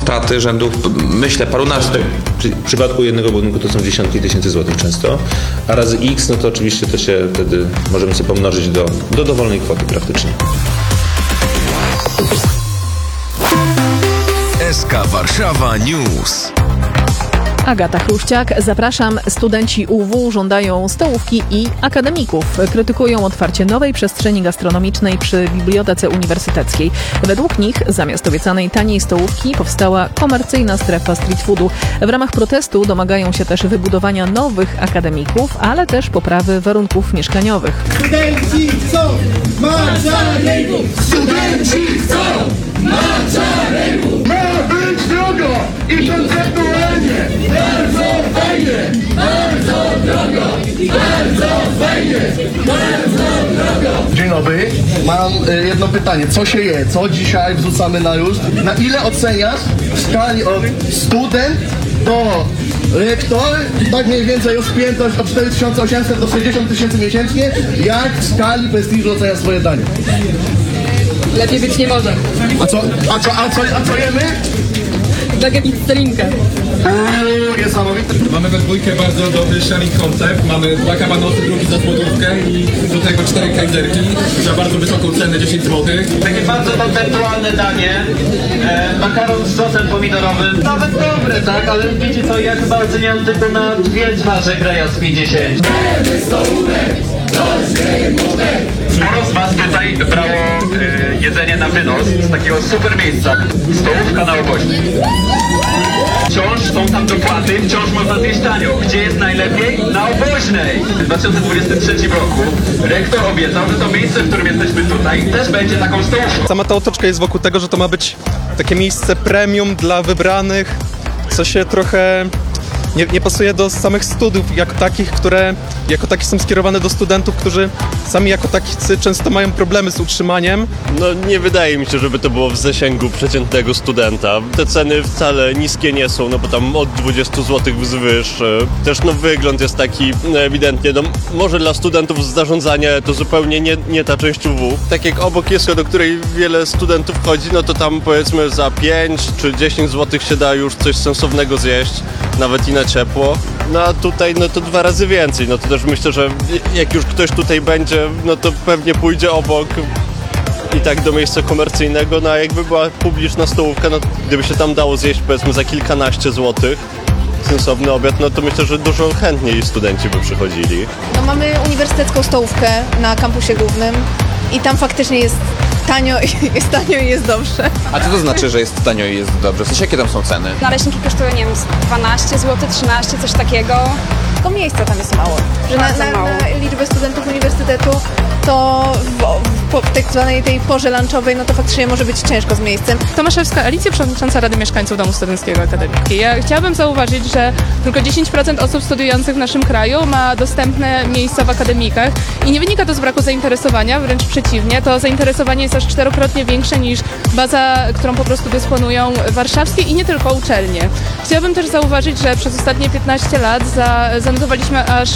straty rzędu, myślę, parunastu. Czyli w przypadku jednego budynku to są dziesiątki tysięcy złotych często, a razy X, no to oczywiście to się wtedy możemy sobie pomnożyć do dowolnej kwoty praktycznie. SK Warszawa News. Agata Chruściak, zapraszam. Studenci UW żądają stołówki i akademików. Krytykują otwarcie nowej przestrzeni gastronomicznej przy Bibliotece Uniwersyteckiej. Według nich zamiast obiecanej taniej stołówki powstała komercyjna strefa street foodu. W ramach protestu domagają się też wybudowania nowych akademików, ale też poprawy warunków mieszkaniowych. Studenci chcą maczarengu! Studenci chcą maczarengu! Ma być drogo i konceptualnie! Bardzo fajnie! Bardzo drogo! Bardzo fajnie! Bardzo drogo! Dzień dobry. Mam jedno pytanie. Co się je? Co dzisiaj wrzucamy na już? Na ile oceniasz w skali od student do rektor, tak mniej więcej rozpiętość od 4800 do 60 000 miesięcznie, jak w skali prestiżu ocenia swoje danie? Lepiej być nie może. A co jemy? Tak jak Celinka. Niesamowite. Mamy we dwójkę bardzo dobry sharing koncept. Mamy 2 kabanosy, drugi za złotówkę i do tego 4 kajzerki za bardzo wysoką cenę 10 zł. Takie bardzo konceptualne danie. Makaron z sosem pomidorowym. Nawet dobre, tak? Ale wiecie co, ja chyba oceniam tylko na 2 twarze grają z 50. Sporo z was tutaj brało jedzenie na wynos z takiego super miejsca. Stołówka na Oboźnej. Wciąż są tam dopłaty, wciąż można zjeść tanio. Gdzie jest najlepiej? Na Oboźnej. W 2023 roku rektor obiecał, że to miejsce, w którym jesteśmy tutaj, też będzie taką stołówką. Sama ta otoczka jest wokół tego, że to ma być takie miejsce premium dla wybranych, co się trochę nie pasuje do samych studiów jako takich, które jako takie są skierowane do studentów, którzy sami jako tacy często mają problemy z utrzymaniem. No nie wydaje mi się, żeby to było w zasięgu przeciętnego studenta. Te ceny wcale niskie nie są, no bo tam od 20 zł wzwyż. Też no wygląd jest taki ewidentnie, no może dla studentów z zarządzania to zupełnie nie ta część UW. Tak jak obok jest, do której wiele studentów chodzi, no to tam powiedzmy za 5 czy 10 zł się da już coś sensownego zjeść, nawet i na ciepło. No a tutaj no to 2 razy więcej, no to też myślę, że jak już ktoś tutaj będzie, no to pewnie pójdzie obok i tak do miejsca komercyjnego, no a jakby była publiczna stołówka, no gdyby się tam dało zjeść powiedzmy za kilkanaście złotych sensowny obiad, no to myślę, że dużo chętniej studenci by przychodzili. No mamy uniwersytecką stołówkę na kampusie głównym i tam faktycznie jest tanio i jest dobrze. A co to znaczy, że jest tanio i jest dobrze? W sensie, jakie tam są ceny? Naleśniki kosztują, nie wiem, 12 zł, 13, coś takiego. Tylko miejsca tam jest mało. Że na liczbę studentów uniwersytetu to w tak zwanej tej porze lunchowej, no to faktycznie może być ciężko z miejscem. Tomaszewska Alicja, przewodnicząca Rady Mieszkańców Domu Studenckiego Akademickiego. Ja chciałabym zauważyć, że tylko 10% osób studiujących w naszym kraju ma dostępne miejsca w akademikach i nie wynika to z braku zainteresowania, wręcz przeciwnie, to zainteresowanie jest aż 4-krotnie większe niż baza, którą po prostu dysponują warszawskie i nie tylko uczelnie. Chciałabym też zauważyć, że przez ostatnie 15 lat zanotowaliśmy aż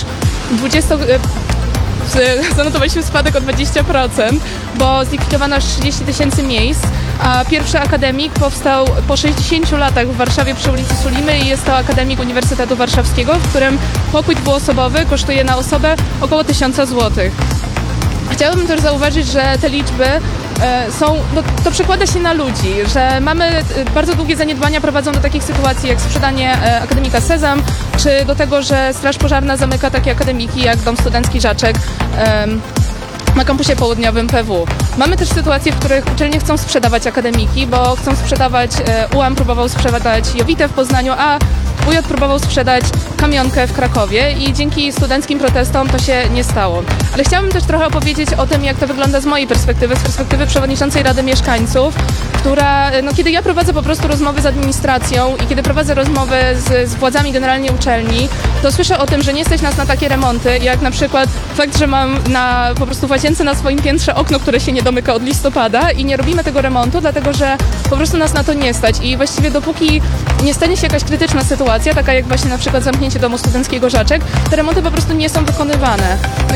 zanotowaliśmy spadek o 20%, bo zlikwidowano aż 30 000 miejsc, a pierwszy akademik powstał po 60 latach w Warszawie przy ulicy Sulimy i jest to akademik Uniwersytetu Warszawskiego, w którym pokój dwuosobowy kosztuje na osobę około 1000 zł. Chciałabym też zauważyć, że te liczby to przekłada się na ludzi, że mamy bardzo długie zaniedbania prowadzą do takich sytuacji jak sprzedanie Akademika Sezam, czy do tego, że Straż Pożarna zamyka takie akademiki jak Dom Studencki Żaczek na kampusie południowym PW. Mamy też sytuacje, w których uczelnie chcą sprzedawać akademiki, bo chcą sprzedawać, UAM próbował sprzedać Jowitę w Poznaniu, a UJ próbował sprzedać Kamionkę w Krakowie i dzięki studenckim protestom to się nie stało. Ale chciałabym też trochę opowiedzieć o tym, jak to wygląda z mojej perspektywy, z perspektywy przewodniczącej Rady Mieszkańców, która, kiedy ja prowadzę po prostu rozmowy z administracją i kiedy prowadzę rozmowy z władzami generalnie uczelni, to słyszę o tym, że nie stać nas na takie remonty, jak na przykład fakt, że mam po prostu w łazience na swoim piętrze okno, które się nie domyka od listopada i nie robimy tego remontu, dlatego że po prostu nas na to nie stać i właściwie dopóki nie stanie się jakaś krytyczna sytuacja, taka jak właśnie na przykład zamknięcie Domu Studenckiego Żaczek, te remonty po prostu nie są wykonywane.